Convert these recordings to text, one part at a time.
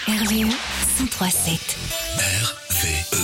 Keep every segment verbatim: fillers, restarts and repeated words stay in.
R V E cent trois sept. R V E.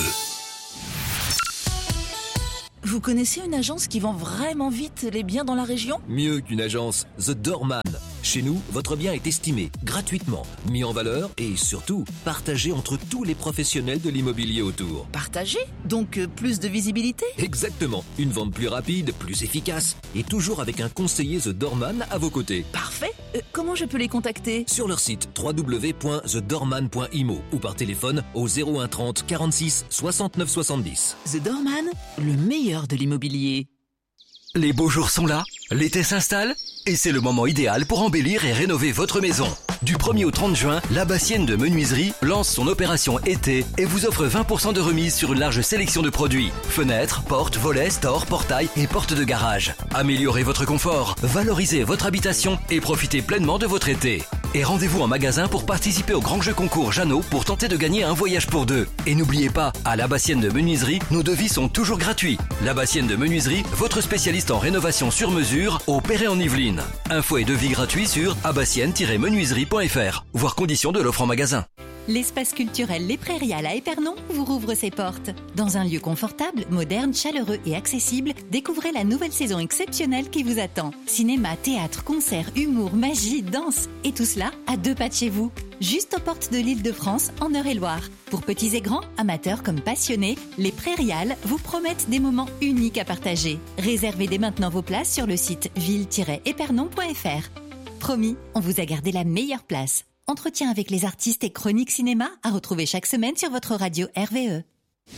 Vous connaissez une agence qui vend vraiment vite les biens dans la région ? Mieux qu'une agence, The Doorman. Chez nous, votre bien est estimé gratuitement, mis en valeur et surtout partagé entre tous les professionnels de l'immobilier autour. Partagé ? Donc euh, plus de visibilité ? Exactement. Une vente plus rapide, plus efficace et toujours avec un conseiller The Doorman à vos côtés. Parfait. Euh, comment je peux les contacter ? Sur leur site w w w point the doorman point i m o ou par téléphone au zéro un trente quarante-six soixante-neuf soixante-dix. The Doorman, le meilleur de l'immobilier. Les beaux jours sont là, l'été s'installe et c'est le moment idéal pour embellir et rénover votre maison. Du premier au trente juin, la Bassienne de Menuiserie lance son opération été et vous offre vingt pour cent de remise sur une large sélection de produits. Fenêtres, portes, volets, stores, portails et portes de garage. Améliorez votre confort, valorisez votre habitation et profitez pleinement de votre été. Et rendez-vous en magasin pour participer au grand jeu concours Jeannot pour tenter de gagner un voyage pour deux. Et n'oubliez pas, à la Bassienne de Menuiserie, nos devis sont toujours gratuits. La Bassienne de Menuiserie, votre spécialiste en rénovation sur mesure au Perret-en-Yvelines. Infos et devis gratuits sur abassienne tiret menuiserie point f r. Voir conditions de l'offre en magasin. L'espace culturel Les Prairiales à Épernon vous rouvre ses portes. Dans un lieu confortable, moderne, chaleureux et accessible, découvrez la nouvelle saison exceptionnelle qui vous attend. Cinéma, théâtre, concerts, humour, magie, danse et tout cela à deux pas de chez vous. Juste aux portes de l'Île-de-France, en Eure-et-Loire. Pour petits et grands, amateurs comme passionnés, les Prairiales vous promettent des moments uniques à partager. Réservez dès maintenant vos places sur le site ville tiret épernon point f r. Promis, on vous a gardé la meilleure place. Entretien avec les artistes et chroniques cinéma à retrouver chaque semaine sur votre radio R V E.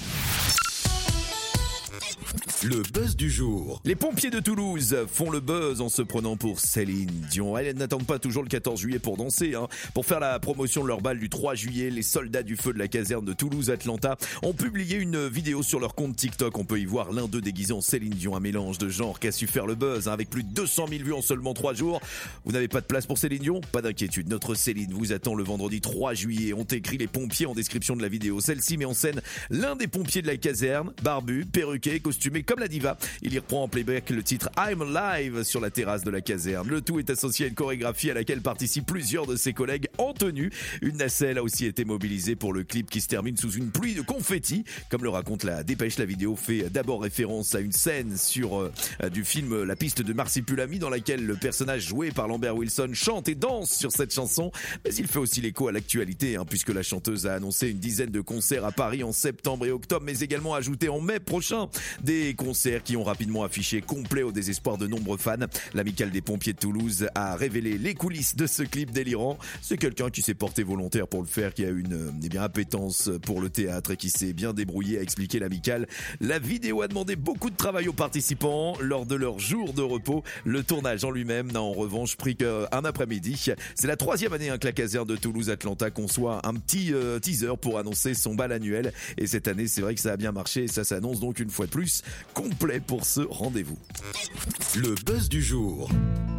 Le buzz du jour. Les pompiers de Toulouse font le buzz en se prenant pour Céline Dion. Elles n'attendent pas toujours le quatorze juillet pour danser. Hein. Pour faire la promotion de leur bal du trois juillet, les soldats du feu de la caserne de Toulouse-Atlanta ont publié une vidéo sur leur compte TikTok. On peut y voir l'un d'eux déguisé en Céline Dion, un mélange de genres qui a su faire le buzz hein, avec plus de deux cent mille vues en seulement trois jours. Vous n'avez pas de place pour Céline Dion ? Pas d'inquiétude, notre Céline vous attend le vendredi trois juillet. Ont écrit les pompiers en description de la vidéo. Celle-ci met en scène l'un des pompiers de la caserne, barbu, perruqué, costumé comme la diva. Il y reprend en playback le titre I'm Alive sur la terrasse de la caserne. Le tout est associé à une chorégraphie à laquelle participent plusieurs de ses collègues en tenue. Une nacelle a aussi été mobilisée pour le clip qui se termine sous une pluie de confettis. Comme le raconte la Dépêche, la vidéo fait d'abord référence à une scène sur euh, du film La piste de Marsupilami dans laquelle le personnage joué par Lambert Wilson chante et danse sur cette chanson. Mais il fait aussi l'écho à l'actualité hein, puisque la chanteuse a annoncé une dizaine de concerts à Paris en septembre et octobre, mais également ajouté en mai prochain des concerts qui ont rapidement affiché complet au désespoir de nombreux fans. L'amicale des pompiers de Toulouse a révélé les coulisses de ce clip délirant. C'est quelqu'un qui s'est porté volontaire pour le faire, qui a une eh bien, appétence pour le théâtre et qui s'est bien débrouillé, a expliqué l'amicale. La vidéo a demandé beaucoup de travail aux participants lors de leur jour de repos. Le tournage en lui-même n'a en revanche pris qu'un après-midi. C'est la troisième année hein, que la caserne de Toulouse-Atlanta conçoit un petit euh, teaser pour annoncer son bal annuel. Et cette année, c'est vrai que ça a bien marché et ça s'annonce donc une fois de plus complet pour ce rendez-vous. Le buzz du jour.